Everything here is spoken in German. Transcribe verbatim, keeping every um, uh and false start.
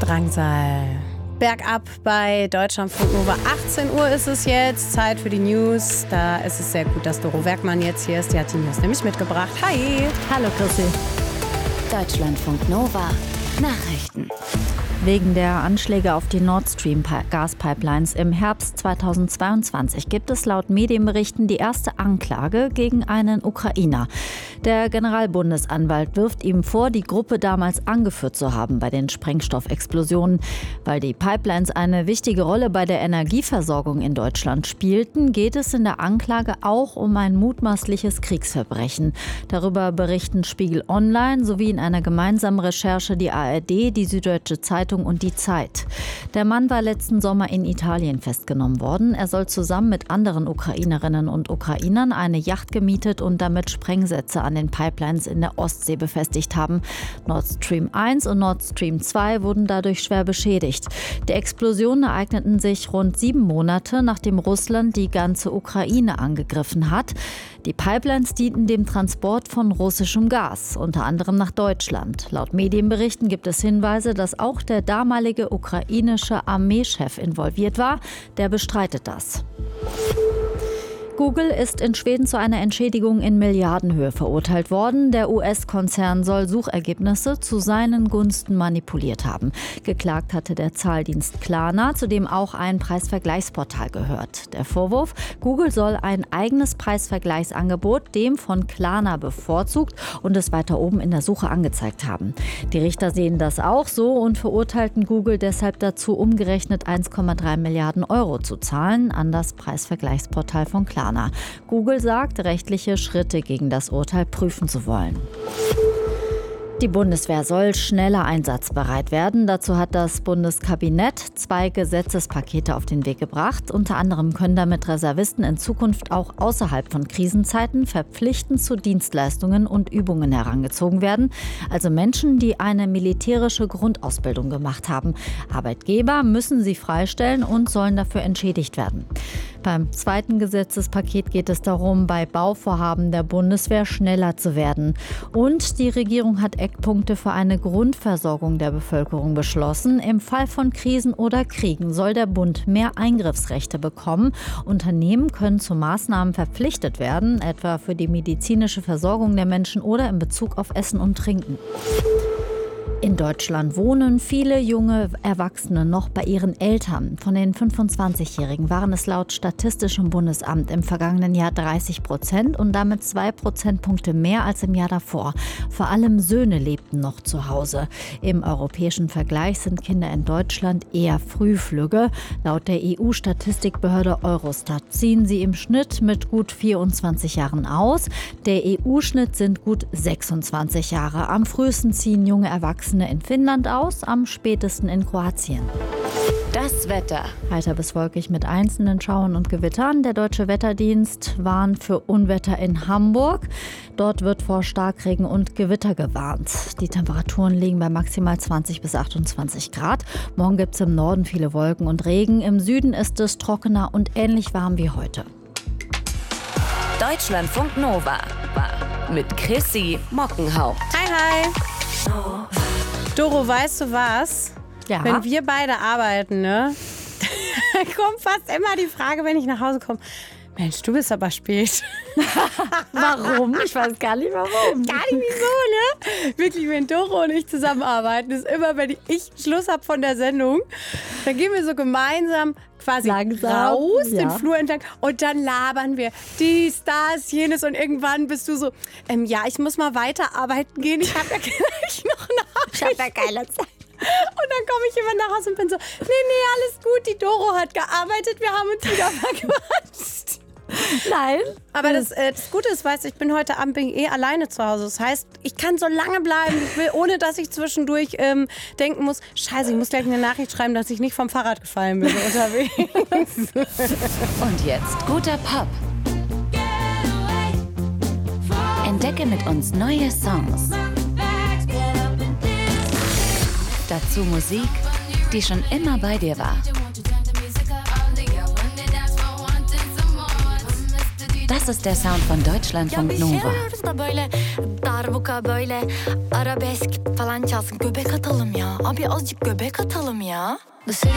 Drangsal. Bergab bei Deutschlandfunk Nova. achtzehn Uhr ist es jetzt, Zeit für die News. Da ist es sehr gut, dass Doro Werkmann jetzt hier ist. Die hat die News nämlich mitgebracht. Hi! Hallo Chrissy. Deutschlandfunk Nova Nachrichten. Wegen der Anschläge auf die Nord Stream Gaspipelines im Herbst zweitausendzweiundzwanzig gibt es laut Medienberichten die erste Anklage gegen einen Ukrainer. Der Generalbundesanwalt wirft ihm vor, die Gruppe damals angeführt zu haben bei den Sprengstoffexplosionen. Weil die Pipelines eine wichtige Rolle bei der Energieversorgung in Deutschland spielten, geht es in der Anklage auch um ein mutmaßliches Kriegsverbrechen. Darüber berichten Spiegel Online sowie in einer gemeinsamen Recherche die A R D, die Süddeutsche Zeitung und die Zeit. Der Mann war letzten Sommer in Italien festgenommen worden. Er soll zusammen mit anderen Ukrainerinnen und Ukrainern eine Yacht gemietet und damit Sprengsätze an den Pipelines in der Ostsee befestigt haben. Nord Stream eins und Nord Stream zwei wurden dadurch schwer beschädigt. Die Explosionen ereigneten sich rund sieben Monate, nachdem Russland die ganze Ukraine angegriffen hat. Die Pipelines dienten dem Transport von russischem Gas, unter anderem nach Deutschland. Laut Medienberichten gibt es Hinweise, dass auch der damalige ukrainische Armeechef involviert war. Der bestreitet das. Google ist in Schweden zu einer Entschädigung in Milliardenhöhe verurteilt worden. Der U S-Konzern soll Suchergebnisse zu seinen Gunsten manipuliert haben. Geklagt hatte der Zahldienst Klarna, zu dem auch ein Preisvergleichsportal gehört. Der Vorwurf: Google soll ein eigenes Preisvergleichsangebot dem von Klarna bevorzugt und es weiter oben in der Suche angezeigt haben. Die Richter sehen das auch so und verurteilten Google deshalb dazu, umgerechnet eins Komma drei Milliarden Euro zu zahlen an das Preisvergleichsportal von Klarna. Google sagt, rechtliche Schritte gegen das Urteil prüfen zu wollen. Die Bundeswehr soll schneller einsatzbereit werden. Dazu hat das Bundeskabinett zwei Gesetzespakete auf den Weg gebracht. Unter anderem können damit Reservisten in Zukunft auch außerhalb von Krisenzeiten verpflichtend zu Dienstleistungen und Übungen herangezogen werden. Also Menschen, die eine militärische Grundausbildung gemacht haben. Arbeitgeber müssen sie freistellen und sollen dafür entschädigt werden. Beim zweiten Gesetzespaket geht es darum, bei Bauvorhaben der Bundeswehr schneller zu werden. Und die Regierung hat Eckpunkte für eine Grundversorgung der Bevölkerung beschlossen. Im Fall von Krisen oder Kriegen soll der Bund mehr Eingriffsrechte bekommen. Unternehmen können zu Maßnahmen verpflichtet werden, etwa für die medizinische Versorgung der Menschen oder in Bezug auf Essen und Trinken. In Deutschland wohnen viele junge Erwachsene noch bei ihren Eltern. Von den fünfundzwanzigjährigen waren es laut Statistischem Bundesamt im vergangenen Jahr dreißig Prozent und damit zwei Prozentpunkte mehr als im Jahr davor. Vor allem Söhne lebten noch zu Hause. Im europäischen Vergleich sind Kinder in Deutschland eher frühflügge. Laut der E U-Statistikbehörde Eurostat ziehen sie im Schnitt mit gut vierundzwanzig Jahren aus. Der E U-Schnitt sind gut sechsundzwanzig Jahre. Am frühesten ziehen junge Erwachsene in Finnland aus, am spätesten in Kroatien. Das Wetter. Heiter bis wolkig mit einzelnen Schauern und Gewittern. Der Deutsche Wetterdienst warnt für Unwetter in Hamburg. Dort wird vor Starkregen und Gewitter gewarnt. Die Temperaturen liegen bei maximal zwanzig bis achtundzwanzig Grad. Morgen gibt es im Norden viele Wolken und Regen. Im Süden ist es trockener und ähnlich warm wie heute. Deutschlandfunk Nova mit Chrissy Mockenhaupt. Hi, hi. Doro, weißt du was? Ja. Wenn wir beide arbeiten, ne? Dann kommt fast immer die Frage, wenn ich nach Hause komme: Mensch, du bist aber spät. Warum? Ich weiß gar nicht warum. Gar nicht wieso, ne? Wirklich, wenn Doro und ich zusammenarbeiten, ist immer, wenn ich Schluss habe von der Sendung, dann gehen wir so gemeinsam quasi Langsam, raus, ja. den Flur entlang, und dann labern wir dies, das, jenes, und irgendwann bist du so, ähm, ja, ich muss mal weiterarbeiten gehen, ich habe ja gleich noch Nachrichten. Ich habe ja keine Zeit. Und dann komme ich immer nach Hause und bin so, nee, nee, alles gut, die Doro hat gearbeitet, wir haben uns wieder verquatscht. Nein. Aber das, äh, das Gute ist, weißt du, ich bin heute Abend bin eh alleine zu Hause. Das heißt, ich kann so lange bleiben, ich will, ohne dass ich zwischendurch ähm, denken muss, scheiße, ich muss gleich eine Nachricht schreiben, dass ich nicht vom Fahrrad gefallen bin unterwegs. Und jetzt guter Pop. Entdecke mit uns neue Songs. Dazu Musik, die schon immer bei dir war. Das ist der Sound von Deutschlandfunk Nova. Da böyle darbuka böyle arabesk falan çalsın. Göbek atalım ya. Abi azıcık göbek atalım ya.